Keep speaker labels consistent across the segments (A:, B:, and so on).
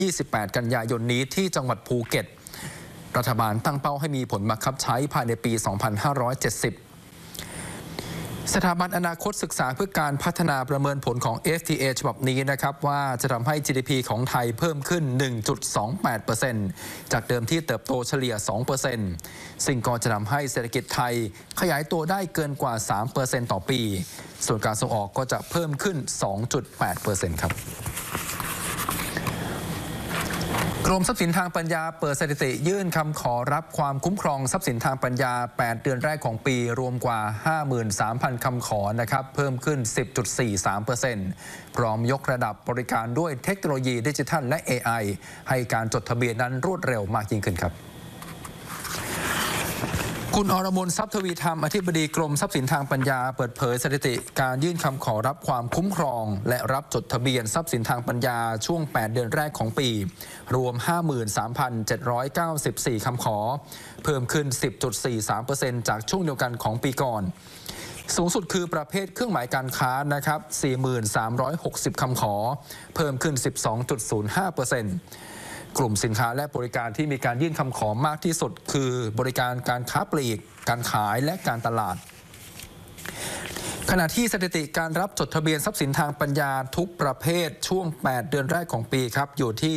A: 28 กันยายนนี้ที่จังหวัดภูเก็ตรัฐบาลตั้งเป้าให้มีผลบังคับใช้ภายในปี 2570 สถาบันอนาคตศึกษาเพื่อการพัฒนาประเมินผลของ FTA ฉบับนี้นะครับว่าจะทำให้ GDP ของไทยเพิ่มขึ้น 1.28% จากเดิมที่เติบโตเฉลี่ย 2% ซึ่งก็จะทำให้เศรษฐกิจไทยขยายตัวได้เกินกว่า 3% ต่อปี ส่วนการส่งออกก็จะเพิ่มขึ้น 2.8% ครับกรมทรัพย์สินทางปัญญาเปิดสถิติยื่นคำขอรับความคุ้มครองทรัพย์สินทางปัญญา 8 เดือนแรกของปีรวมกว่า 53,000 คำขอนะครับเพิ่มขึ้น 10.43% พร้อมยกระดับบริการด้วยเทคโนโลยีดิจิทัลและ AI ให้การจดทะเบียนนั้นรวดเร็วมากยิ่งขึ้นครับคุณอรมน ทรัพย์ทวีธรรมอธิบดีกรมทรัพย์สินทางปัญญาเปิดเผยสถิติการยื่นคำขอรับความคุ้มครองและรับจดทะเบียนทรัพย์สินทางปัญญาช่วง 8 เดือนแรกของปีรวม 53,794 คำขอเพิ่มขึ้น 10.43% จากช่วงเดียวกันของปีก่อนสูงสุดคือประเภทเครื่องหมายการค้านะครับ 4,360 คำขอเพิ่มขึ้น 12.05%กลุ่มสินค้าและบริการที่มีการยื่นคำขอมากที่สุดคือบริการการค้าปลีกการขายและการตลาดขณะที่สถิติการรับจดทะเบียนทรัพย์สินทางปัญญาทุกประเภทช่วง 8 เดือนแรกของปีครับอยู่ที่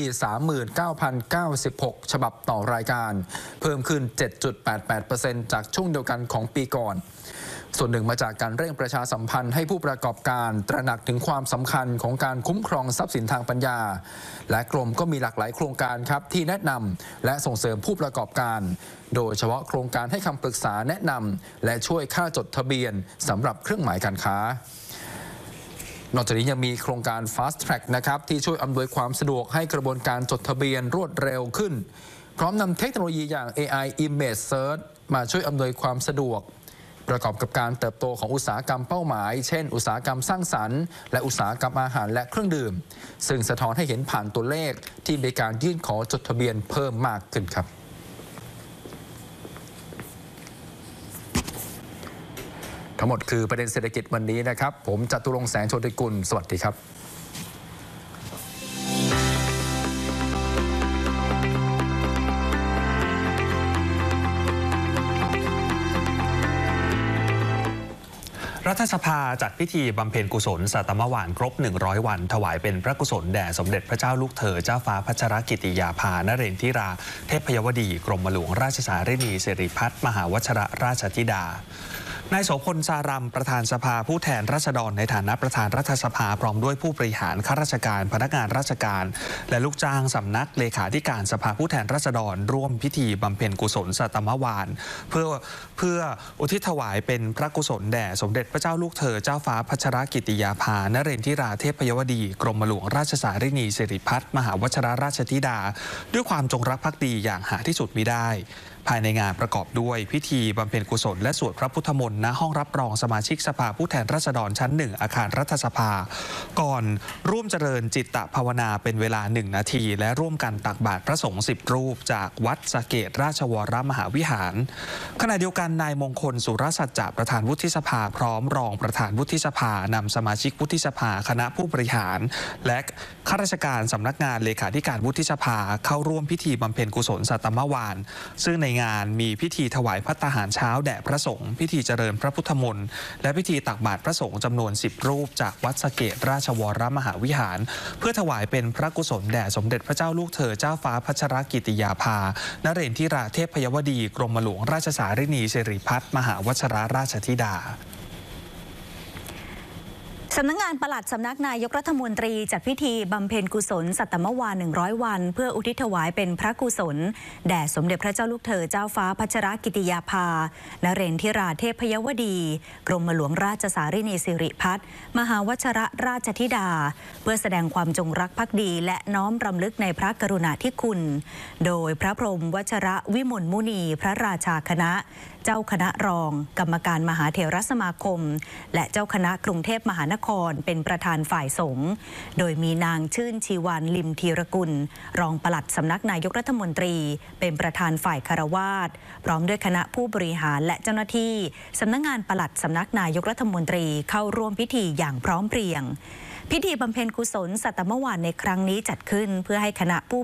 A: 39,096 ฉบับต่อรายการเพิ่มขึ้น 7.88% จากช่วงเดียวกันของปีก่อนส่วนหนึ่งมาจากการเร่งประชาสัมพันธ์ให้ผู้ประกอบการตระหนักถึงความสำคัญของการคุ้มครองทรัพย์สินทางปัญญาและกรมก็มีหลากหลายโครงการครับที่แนะนำและส่งเสริมผู้ประกอบการโดยเฉพาะโครงการให้คำปรึกษาแนะนำและช่วยค่าจดทะเบียนสำหรับเครื่องหมายการค้านอกจากนี้ยังมีโครงการ Fast Track นะครับที่ช่วยอำนวยความสะดวกให้กระบวนการจดทะเบียนรวดเร็วขึ้นพร้อมนำเทคโนโลยีอย่าง AI Image Search มาช่วยอำนวยความสะดวกประกอบกับการเติบโตของอุตสาหกรรมเป้าหมายเช่นอุตสาหกรรมสร้างสรรค์และอุตสาหกรรมอาหารและเครื่องดื่มซึ่งสะท้อนให้เห็นผ่านตัวเลขที่มีการยื่นขอจดทะเบียนเพิ่มมากขึ้นครับทั้งหมดคือประเด็นเศรษฐกิจวันนี้นะครับผมจตุรงค์แสงโชติกุลสวัสดีครับ
B: รัฐสภาจัดพิธีบำเพ็ญกุศลสัตมวานครบ100 วันถวายเป็นพระกุศลแด่สมเด็จพระเจ้าลูกเธอเจ้าฟ้าพัชรกิติยาภานเรนทิราเทพยวดีกรมหลวงราชสารินีสิริพัฒน์มหาวชรราชธิดานายโสพลสารัมประธานสภาผู้แทนราษฎรในฐานะประธานรัฐสภาพร้อมด้วยผู้บริหารข้าราชการพนักงานราชการและลูกจ้างสำนักเลขาธิการสภาผู้แทนราษฎรร่วมพิธีบำเพ็ญกุศลสัตมวานเพื่ออุทิศถวายเป็นพระกุศลแด่สมเด็จพระเจ้าลูกเธอเจ้าฟ้าพัชรกิติยาภานเรนทิราเทพยวดีกรมหลวงราชสารินีสิริพัฒน์มหาวชรราชธิดาด้วยความจงรักภักดีอย่างหาที่สุดมิได้ภายในงานประกอบด้วยพิธีบำเพ็ญกุศลและสวดพระพุทธมนต์ณห้องรับรองสมาชิกสภาผู้แทนราษฎรชั้น 1อาคารรัฐสภาก่อนร่วมเจริญจิตตภาวนาเป็นเวลา1 นาทีและร่วมกันตักบาตรพระสงฆ์10 รูปจากวัดสะเกษราชวรมหาวิหารขณะเดียวกันนายมงคลสุรสัจจะประธานวุฒิสภาพร้อมรองประธานวุฒิสภานำสมาชิกวุฒิสภาคณะผู้บริหารและข้าราชการสำนักงานเลขาธิการวุฒิสภาเข้าร่วมพิธีบำเพ็ญกุศลสัตมวานซึ่งในงานมีพิธีถวายภัตตาหารเช้าแด่พระสงฆ์พิธีเจริญพระพุทธมนต์และพิธีตักบาตรพระสงฆ์จำนวน10 รูปจากวัดสะเกษราชวรมหาวิหารเพื่อถวายเป็นพระกุศลแด่สมเด็จพระเจ้าลูกเธอเจ้าฟ้าพัชรกิติยาภานเรนทิราเทพยวดีกรมหลวงราชสารินีสิริพัฒน์มหาวชรราชธิดา
C: สำนักงานปลัดสำนักนายกรัฐมนตรีจัดพิธีบำเพ็ญกุศลสัตมวาน100 วันเพื่ออุทิศถวายเป็นพระกุศลแด่สมเด็จพระเจ้าลูกเธอเจ้าฟ้าพัชรกิติยาภานเรนทิราเทพยวดีกรมหลวงราชสารินีสิริพัฒน์มหาวชรราชธิดาเพื่อแสดงความจงรักภักดีและน้อมรำลึกในพระกรุณาธิคุณโดยพระพรหมวชรวิมลมุนีพระราชาคณะเจ้าคณะรองกรรมการมหาเถรสมาคมและเจ้าคณะกรุงเทพมหานครเป็นประธานฝ่ายสงฆ์โดยมีนางชื่นชีวานลิมธีรกุลรองปลัดสำนักนายกรัฐมนตรีเป็นประธานฝ่ายคฤหัสถ์พร้อมด้วยคณะผู้บริหารและเจ้าหน้าที่สำนักงานปลัดสำนักนายกรัฐมนตรีเข้าร่วมพิธีอย่างพร้อมเพรียงพิธีบำเพ็ญกุศลสัตตมวานในครั้งนี้จัดขึ้นเพื่อให้คณะผู้